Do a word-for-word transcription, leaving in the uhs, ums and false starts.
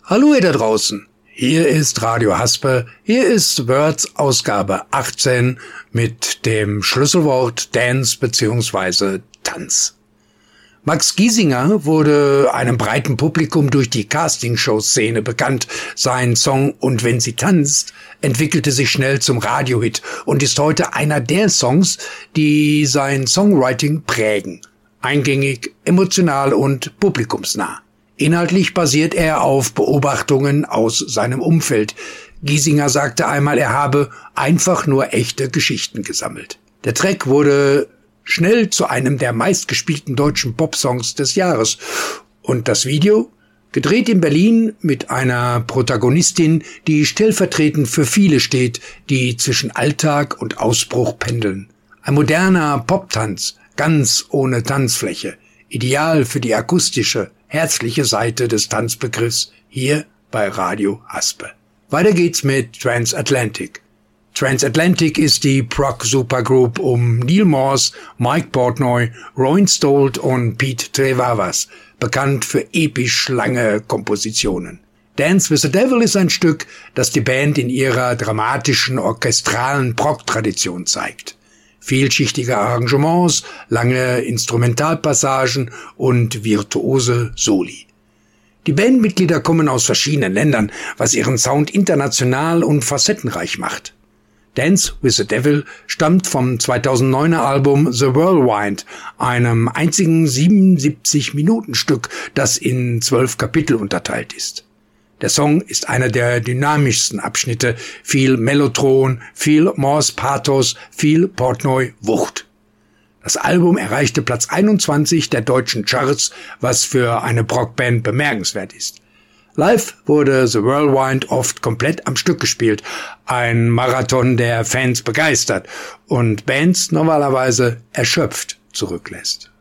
Hallo ihr da draußen, hier ist Radio Haspe, hier ist Words Ausgabe achtzehn mit dem Schlüsselwort Dance bzw. Tanz. Max Giesinger wurde einem breiten Publikum durch die Castingshow-Szene bekannt. Sein Song »Und wenn sie tanzt« entwickelte sich schnell zum Radiohit und ist heute einer der Songs, die sein Songwriting prägen. Eingängig, emotional und publikumsnah. Inhaltlich basiert er auf Beobachtungen aus seinem Umfeld. Giesinger sagte einmal, er habe einfach nur echte Geschichten gesammelt. Der Track wurde schnell zu einem der meistgespielten deutschen Popsongs des Jahres. Und das Video? Gedreht in Berlin mit einer Protagonistin, die stellvertretend für viele steht, die zwischen Alltag und Ausbruch pendeln. Ein moderner Poptanz, ganz ohne Tanzfläche. Ideal für die akustische, herzliche Seite des Tanzbegriffs hier bei Radio Haspe. Weiter geht's mit Transatlantic. Transatlantic ist die Prog-Supergroup um Neil Morse, Mike Portnoy, Rowan Stolt und Pete Trewavas, bekannt für episch lange Kompositionen. Dance with the Devil ist ein Stück, das die Band in ihrer dramatischen, orchestralen Prog-Tradition zeigt. Vielschichtige Arrangements, lange Instrumentalpassagen und virtuose Soli. Die Bandmitglieder kommen aus verschiedenen Ländern, was ihren Sound international und facettenreich macht. Dance with the Devil stammt vom zweitausenddeuner Album The Whirlwind, einem einzigen siebenundsiebzig-Minuten-Stück, das in zwölf Kapitel unterteilt ist. Der Song ist einer der dynamischsten Abschnitte, viel Mellotron, viel Morse-Pathos, viel Portnoy-Wucht. Das Album erreichte Platz einundzwanzig der deutschen Charts, was für eine Prog-Band bemerkenswert ist. Live wurde The Whirlwind oft komplett am Stück gespielt, ein Marathon, der Fans begeistert und Bands normalerweise erschöpft zurücklässt.